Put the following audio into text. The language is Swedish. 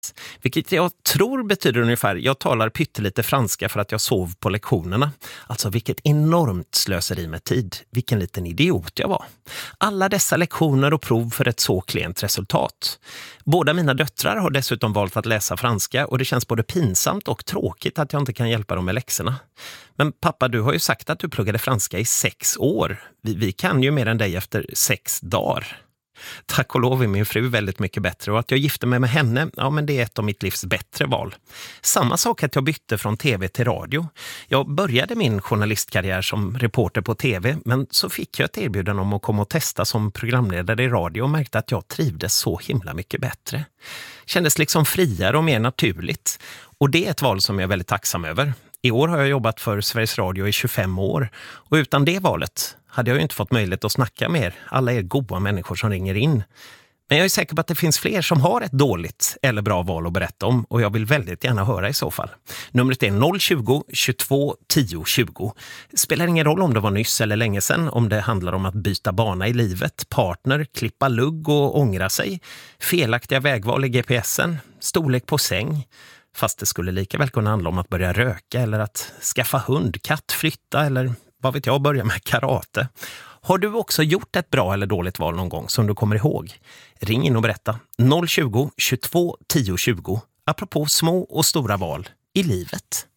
Vilket jag tror betyder ungefär, jag talar pyttelite franska för att jag sov på lektionerna. Alltså vilket enormt slöseri med tid. Vilken liten idiot jag var. Alla dessa lektioner och prov för ett så klent resultat. Båda mina döttrar har dessutom valt att läsa franska och det känns både pinsamt och tråkigt att jag inte kan hjälpa dem med läxorna. Men pappa, du har ju sagt att du pluggade franska i 6 år. Vi kan ju mer än dig efter 6 dagar. Tack och lov är min fru väldigt mycket bättre och att jag gifte mig med henne, ja men det är ett av mitt livs bättre val. Samma sak att jag bytte från tv till radio. Jag började min journalistkarriär som reporter på tv, men så fick jag ett erbjudande om att komma och testa som programledare i radio och märkte att jag trivdes så himla mycket bättre. Kändes liksom friare och mer naturligt. Och det är ett val som jag är väldigt tacksam över. I år har jag jobbat för Sveriges Radio i 25 år och utan det valet hade jag ju inte fått möjlighet att snacka med er, alla er goda människor som ringer in. Men jag är säker på att det finns fler som har ett dåligt eller bra val att berätta om och jag vill väldigt gärna höra i så fall. Numret är 020 22 10 20. Spelar ingen roll om det var nyss eller länge sedan, om det handlar om att byta bana i livet, partner, klippa lugg och ångra sig, felaktiga vägval i GPSen, storlek på säng. Fast det skulle lika väl kunna handla om att börja röka eller att skaffa hund, katt, flytta eller vad vet jag, börja med karate. Har du också gjort ett bra eller dåligt val någon gång som du kommer ihåg? Ring in och berätta. 020 22 10 20. Apropå små och stora val i livet.